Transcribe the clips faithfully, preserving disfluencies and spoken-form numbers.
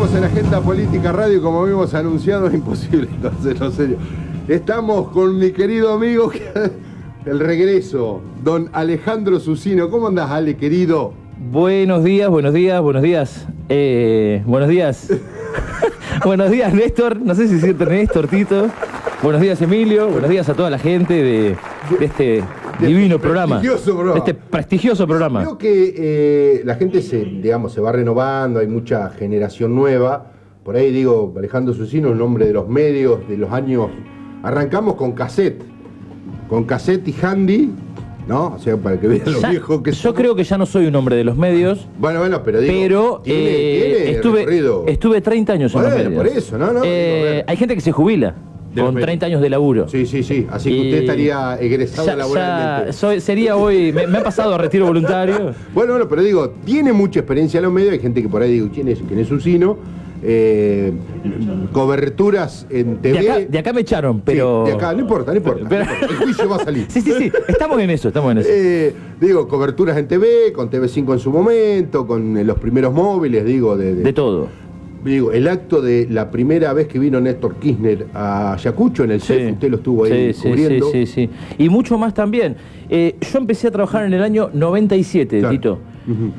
Estamos en Agenda Política Radio, como habíamos anunciado, es imposible entonces, en serio. Estamos con mi querido amigo, el regreso, don Alejandro Susino. ¿Cómo andás, Ale, querido? Buenos días, buenos días, buenos días. Eh, buenos días. Buenos días, Néstor. No sé si es cierto, Néstor, Tito. Buenos días, Emilio. Buenos días a toda la gente de, de este de divino programa. programa. De este prestigioso programa. Creo que eh, la gente se, digamos, se va renovando, hay mucha generación nueva. Por ahí digo, Alejandro Susino, un hombre de los medios, de los años... Arrancamos con cassette. Con cassette y handy, ¿no? O sea, para que vean lo ya, viejo que Yo somos. creo que ya no soy un hombre de los medios. Bueno, bueno, pero digo, pero tiene, eh, tiene estuve, recorrido. estuve treinta años bueno, en los medios. Por eso, ¿no? no eh, digo, hay gente que se jubila con treinta años de laburo. Sí, sí, sí. Así que y usted estaría egresado ya, laboralmente. Ya soy, sería hoy... Me, me ha pasado a retiro voluntario. Bueno, bueno, pero digo, tiene mucha experiencia en los medios. Hay gente que por ahí digo, ¿quién es, quién es Susino? Eh, coberturas en T V. De acá, de acá me echaron, pero... Sí, de acá, no importa, no importa. Pero... no importa. El juicio va a salir. Sí, sí, sí. Estamos en eso, estamos en eso. Eh, digo, coberturas en T V, con T V cinco en su momento, con los primeros móviles, digo, de... De, de todo. Digo, el acto de la primera vez que vino Néstor Kirchner a Ayacucho en el C E F, sí, usted lo estuvo ahí sí, cubriendo. Sí, sí, sí. Y mucho más también. Eh, yo empecé a trabajar en el año noventa y siete, claro. Tito. Uh-huh.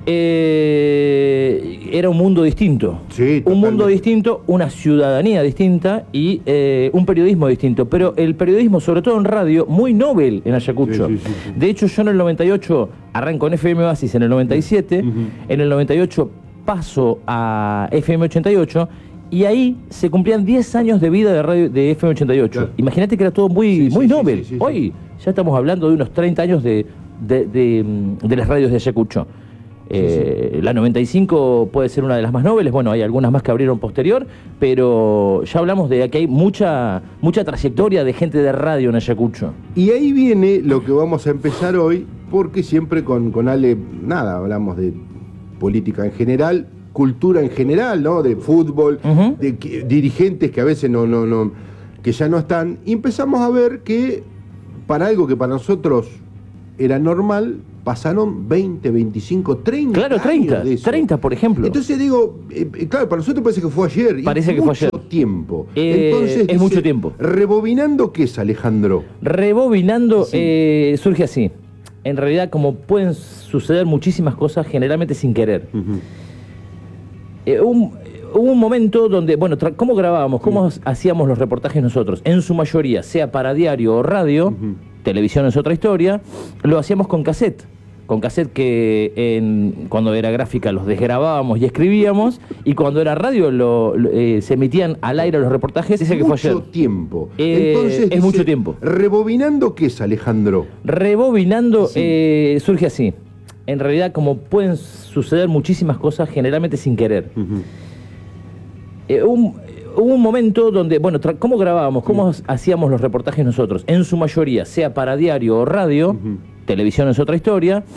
Eh, era un mundo distinto. Sí, un mundo distinto, una ciudadanía distinta y eh, un periodismo distinto. Pero el periodismo, sobre todo en radio, muy novel en Ayacucho. Sí, sí, sí, sí. De hecho, yo en el noventa y ocho arranco en F M Oasis en el noventa y siete. Uh-huh. En el noventa y ocho paso a F M ochenta y ocho y ahí se cumplían diez años de vida de radio de F M ochenta y ocho. Claro. Imagínate que era todo muy, sí, muy sí, novel. Sí, sí, sí, Hoy sí. ya estamos hablando de unos treinta años de, de, de, de las radios de Ayacucho. Eh, sí, sí. La noventa y cinco puede ser una de las más nobles, bueno, hay algunas más que abrieron posterior, pero ya hablamos de que hay mucha, mucha trayectoria de gente de radio en Ayacucho. Y ahí viene lo que vamos a empezar hoy, porque siempre con, con Ale, nada, hablamos de política en general, cultura en general, ¿no? De fútbol, uh-huh. de que, dirigentes que a veces no, no, no, que ya no están, y empezamos a ver que para algo que para nosotros era normal, pasaron veinte, veinticinco, treinta Claro, treinta, años de eso. treinta, por ejemplo. Entonces digo, eh, claro, para nosotros parece que fue ayer. Parece y que fue ayer. Mucho tiempo. Eh, Entonces, es dice, mucho tiempo. ¿Rebobinando qué es, Alejandro? Rebobinando sí. eh, surge así. En realidad, como pueden suceder muchísimas cosas, generalmente sin querer. Uh-huh. eh, un, hubo un momento donde, bueno, ¿cómo grabábamos? ¿Cómo uh-huh. hacíamos los reportajes nosotros? En su mayoría, sea para diario o radio, uh-huh. televisión es otra historia, lo hacíamos con cassette. Con cassette que en, cuando era gráfica los desgrabábamos y escribíamos, y cuando era radio lo, lo, eh, se emitían al aire los reportajes. Es que mucho fue ayer. tiempo. Eh, Entonces, es dice, mucho tiempo. ¿Rebobinando qué es, Alejandro? Rebobinando sí. eh, surge así. En realidad, como pueden suceder muchísimas cosas, generalmente sin querer. Uh-huh. eh, un, hubo un momento donde, bueno, ¿cómo grabábamos? ¿Cómo uh-huh. hacíamos los reportajes nosotros? En su mayoría, sea para diario o radio, uh-huh. televisión es otra historia.